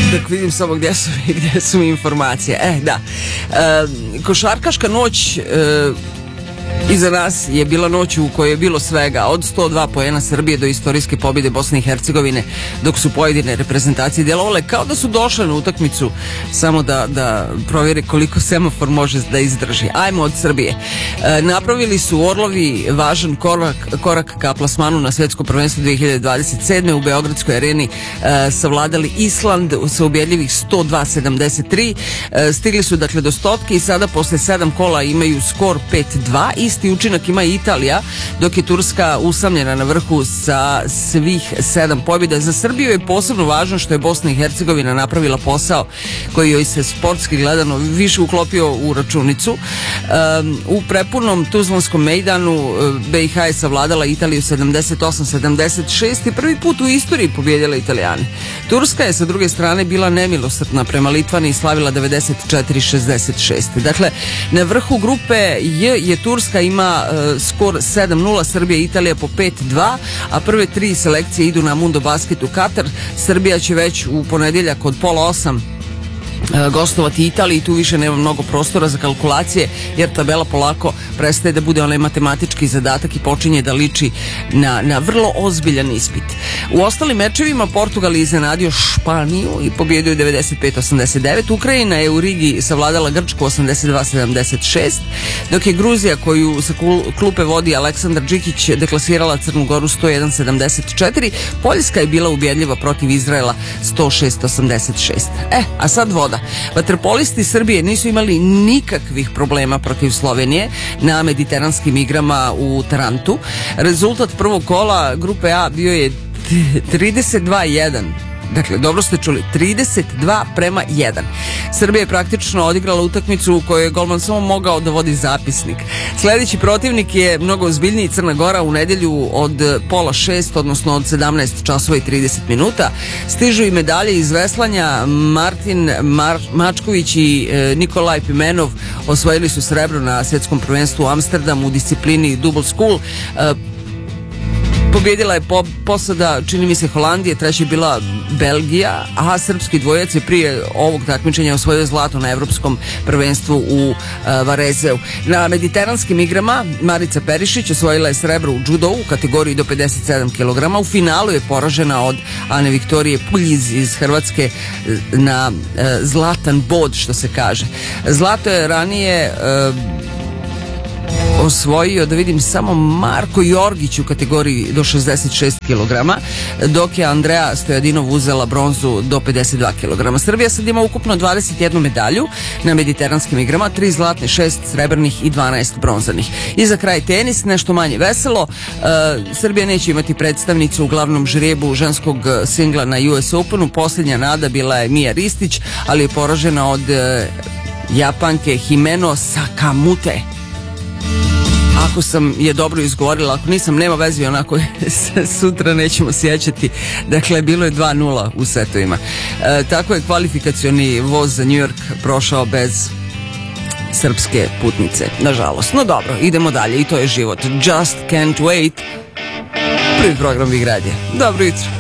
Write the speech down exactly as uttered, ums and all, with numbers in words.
Dok vidim samo gdje su, gdje su mi informacije. E, da. E, košarkaška noć e, iza nas je bila noć u kojoj je bilo svega od sto dva poena Srbije do istorijske pobjede Bosne i Hercegovine, dok su pojedine reprezentacije djelovale kao da su došle na utakmicu samo da, da provjere koliko semafor može da izdrži. Ajmo od Srbije. E, napravili su Orlovi važan korak, korak ka plasmanu na svjetsko prvenstvo dvije hiljade dvadeset sedme u Beogradskoj areni, e, savladali Island sa ubjedljivih sto dva sedamdeset tri. E, stigli su dakle do stotke i sada posle sedam kola imaju skor pet dva. Isti učinak ima i Italija, dok je Turska usamljena na vrhu sa svih sedam pobjeda. Za Srbiju je posebno važno što je Bosna i Hercegovina napravila posao koji joj se sportski gledano više uklopio u računicu. Um, u prepunom Tuzlanskom mejdanu B i H je savladala Italiju sedamdeset osam sedamdeset šest i prvi put u istoriji pobjedila Italijane. Turska je sa druge strane bila nemilosrdna prema Litvani i slavila devedeset četiri šezdeset šest. Dakle, na vrhu grupe J je Turska, ima uh, skor sedam nula, Srbija i Italija po pet dva, a prve tri selekcije idu na Mundo Basket u Katar. Srbija će već u ponedjeljak od pola osam gostovati Italiji, tu više nema mnogo prostora za kalkulacije jer tabela polako prestaje da bude onaj matematički zadatak i počinje da liči na, na vrlo ozbiljan ispit. U ostalim mečevima Portugal je iznenadio Španiju i pobjedio devedeset pet osamdeset devet. Ukrajina je u Rigi savladala Grčku osamdeset dva sedamdeset šest, dok je Gruzija, koju sa klupe vodi Aleksandar Džikić, deklasirala Crnu Goru sto jedan sedamdeset četiri. Poljska je bila ubjedljiva protiv Izraela sto šest osamdeset šest. E, a sad voda. Vaterpolisti Srbije nisu imali nikakvih problema protiv Slovenije na mediteranskim igrama u Tarantu. Rezultat prvog kola grupe A bio je trideset dva jedan. Dakle, dobro ste čuli, trideset dva prema jedan. Srbija je praktično odigrala utakmicu u kojoj je golman samo mogao da vodi zapisnik. Sljedeći protivnik je mnogo ozbiljniji, Crna Gora. U nedjelju od pola šest, odnosno od sedamnaest časova i trideset minuta. Stižu i medalje iz veslanja. Martin Mar- Mačković i e, Nikolaj Pimenov osvojili su srebro na svjetskom prvenstvu u Amsterdamu u disciplini Double School. E, Pobjedila je po, posada, čini mi se, Holandije, treća je bila Belgija, a srpski dvojac je prije ovog takmičenja osvojio zlato na evropskom prvenstvu u uh, Varezeu. Na mediteranskim igrama Marica Perišić osvojila je srebro u judovu u kategoriji do pedeset sedam kilograma. U finalu je poražena od Ane Viktorije Puljiz iz Hrvatske na uh, zlatan bod, što se kaže. Zlato je ranije uh, osvojio, da vidim, samo Marko Jorgić u kategoriji do šezdeset šest kilograma, dok je Andreja Stojadinov uzela bronzu do pedeset dva kilograma. Srbija sad ima ukupno dvadeset jednu medalju na mediteranskim igrama, tri zlatne, šest srebrnih i dvanaest bronzanih. I za kraj tenis, nešto manje veselo. E, Srbija neće imati predstavnicu u glavnom žrebu ženskog singla na U S Openu. Posljednja nada bila je Mija Ristić, ali je poražena od e, Japanke Himeno Sakamute. Ako sam je dobro izgovorila, ako nisam, nema veze, onako sutra nećemo sjećati. Dakle, bilo je dva nula u setovima. E, tako je kvalifikacioni voz za New York prošao bez srpske putnice, nažalost. No dobro, idemo dalje i to je život. Just can't wait. Prvi program Big Radija. Dobro jutro.